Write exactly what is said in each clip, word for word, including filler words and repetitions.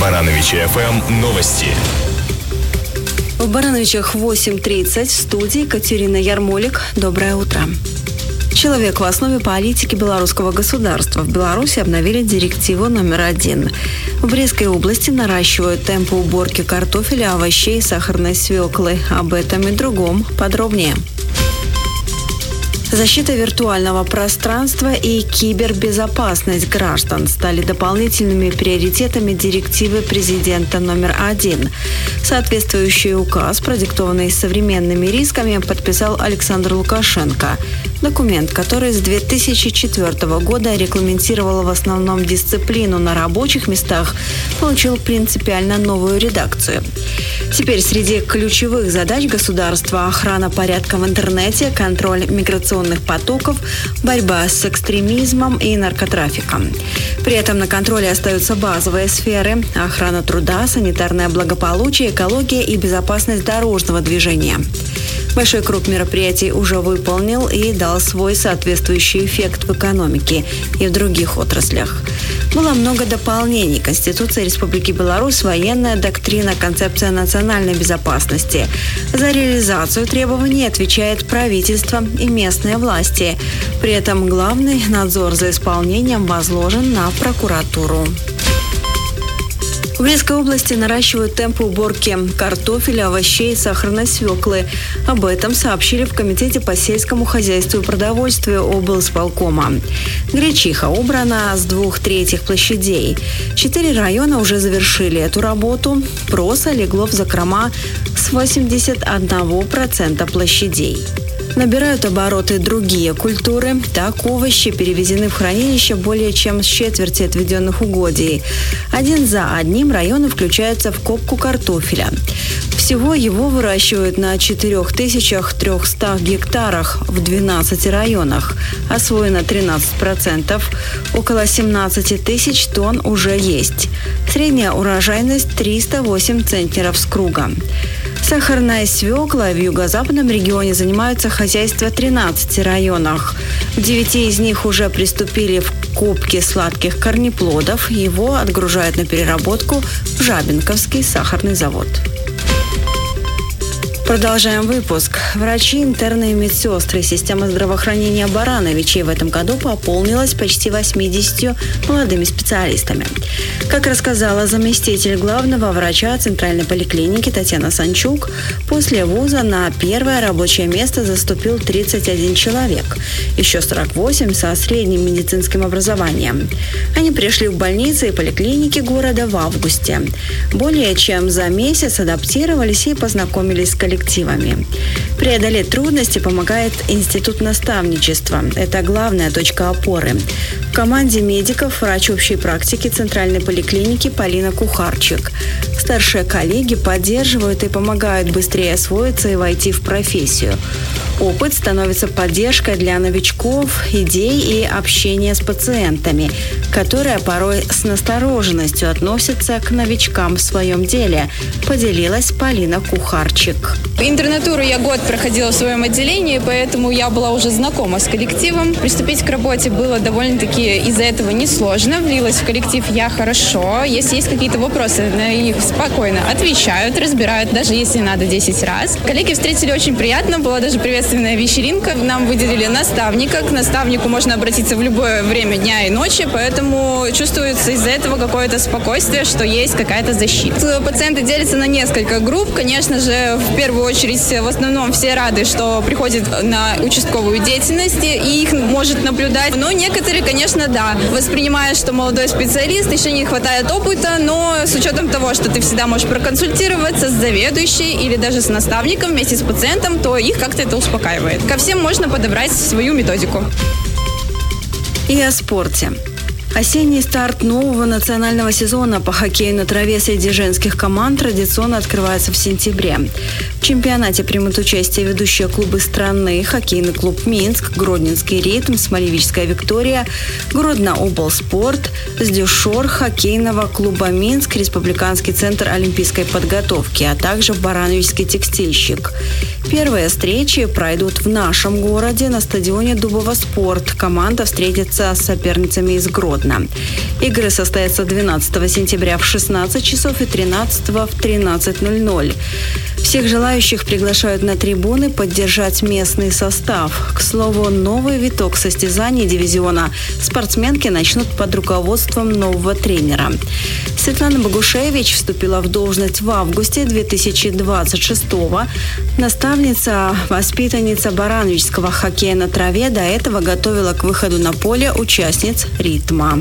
Барановичи эф эм новости. В Барановичах восемь тридцать, в студии Катерина Ярмолик. Доброе утро. Человек в основе политики белорусского государства. В Беларуси обновили директиву номер один. В Брестской области наращивают темпы уборки картофеля, овощей, сахарной свеклы. Об этом и другом подробнее. Защита виртуального пространства и кибербезопасность граждан стали дополнительными приоритетами директивы президента номер один. Соответствующий указ, продиктованный современными рисками, подписал Александр Лукашенко. Документ, который с две тысячи четвёртого года регламентировал в основном дисциплину на рабочих местах, получил принципиально новую редакцию. Теперь среди ключевых задач государства охрана порядка в интернете, контроль миграционных потоков, борьба с экстремизмом и наркотрафиком. При этом на контроле остаются базовые сферы – охрана труда, санитарное благополучие, экология и безопасность дорожного движения. Большой круг мероприятий уже выполнил и дал свой соответствующий эффект в экономике и в других отраслях. Было много дополнений. Конституция Республики Беларусь, военная доктрина, концепция национальной безопасности. За реализацию требований отвечает правительство и местные власти. При этом главный надзор за исполнением возложен на прокуратуру. В Брестской области наращивают темпы уборки картофеля, овощей, сахарной свеклы. Об этом сообщили в Комитете по сельскому хозяйству и продовольствию облсполкома. Гречиха убрана с двух третьих площадей. Четыре района уже завершили эту работу. Проса легло в закрома с восемьдесят один процент площадей. Набирают обороты другие культуры. Так, овощи перевезены в хранилище более чем с четверти отведенных угодий. Один за одним районы включаются в копку картофеля. Всего его выращивают на четыре тысячи триста гектарах в двенадцати районах. Освоено тринадцать процентов. Около семнадцать тысяч тонн уже есть. Средняя урожайность триста восемь центнеров с круга. Сахарная свекла в юго-западном регионе занимаются хозяйства в тринадцати районах. В девяти из них уже приступили в копке сладких корнеплодов. Его отгружают на переработку в Жабинковский сахарный завод. Продолжаем выпуск. Врачи, интерны и медсестры. Система здравоохранения Барановичей в этом году пополнилась почти восьмидесятью молодыми специалистами. Как рассказала заместитель главного врача Центральной поликлиники Татьяна Санчук, после вуза на первое рабочее место заступил тридцать один человек. Еще сорок восемь со средним медицинским образованием. Они пришли в больницы и поликлиники города в августе. Более чем за месяц адаптировались и познакомились с коллективом. Преодолеть трудности помогает Институт наставничества. Это главная точка опоры. В команде медиков врач общей практики Центральной поликлиники Полина Кухарчик. Старшие коллеги поддерживают и помогают быстрее освоиться и войти в профессию. Опыт становится поддержкой для новичков, идей и общения с пациентами, которые порой с настороженностью относятся к новичкам в своем деле, поделилась Полина Кухарчик. Интернатуру я год проходила в своем отделении, поэтому я была уже знакома с коллективом. Приступить к работе было довольно-таки из-за этого несложно. Влилась в коллектив я хорошо. Если есть какие-то вопросы, на них спокойно отвечают, разбирают, даже если надо десять раз. Коллеги встретили очень приятно, была даже приветственная вечеринка. Нам выделили наставника. К наставнику можно обратиться в любое время дня и ночи, поэтому чувствуется из-за этого какое-то спокойствие, что есть какая-то защита. Пациенты делятся на несколько групп. Конечно же, в первую очередь, в основном все рады, что приходят на участковую деятельность и их может наблюдать. Но некоторые, конечно, да, воспринимают, что молодой специалист, еще не хватает опыта, но с учетом того, что ты всегда можешь проконсультироваться с заведующей или даже с наставником вместе с пациентом, то их как-то это успокаивает. Ко всем можно подобрать свою методику. И о спорте. Осенний старт нового национального сезона по хоккею на траве среди женских команд традиционно открывается в сентябре. В чемпионате примут участие ведущие клубы страны: хоккейный клуб «Минск», Гродненский «Ритм», Смолевичская «Виктория», Гродно-облспорт, «Сдюшор», хоккейного клуба «Минск», Республиканский центр олимпийской подготовки, а также Барановичский текстильщик. Первые встречи пройдут в нашем городе на стадионе Дубово-Спорт. Команда встретится с соперницами из Гродно. Игры состоятся двенадцатого сентября в шестнадцать часов и тринадцатого в тринадцать ноль ноль. Всех желающих приглашают на трибуны поддержать местный состав. К слову, новый виток состязаний дивизиона спортсменки начнут под руководством нового тренера. Светлана Богушевич вступила в должность в августе две тысячи двадцать шестого. Наставница, воспитанница барановичского хоккея на траве, до этого готовила к выходу на поле участниц «Ритма».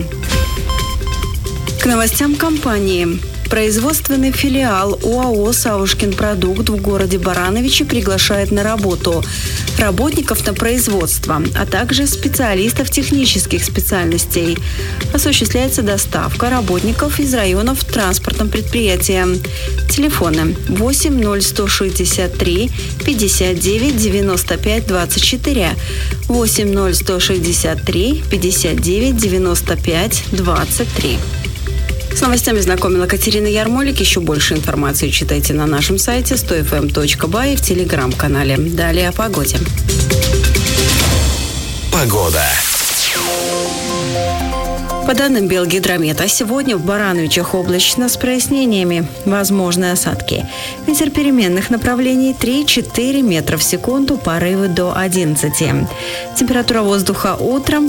К новостям компании. Производственный филиал ОАО «Савушкин продукт» в городе Барановичи приглашает на работу работников на производство, а также специалистов технических специальностей. Осуществляется доставка работников из районов транспортом предприятия. Телефоны восемь ноль сто шестьдесят три пятьдесят девять девяносто пять двадцать четыре, восемь ноль сто шестьдесят три пятьдесят девять девяносто пять двадцать три. С новостями знакомила Катерина Ярмолик. Еще больше информации читайте на нашем сайте сто эф эм точка бай и в телеграм-канале. Далее о погоде. Погода. По данным Белгидромета, сегодня в Барановичах облачно с прояснениями. Возможны осадки. Ветер переменных направлений три-четыре метра в секунду, порывы до одиннадцати. Температура воздуха утром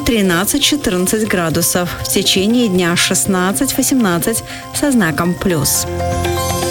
тринадцать-четырнадцать градусов. В течение дня шестнадцать-восемнадцать со знаком плюс.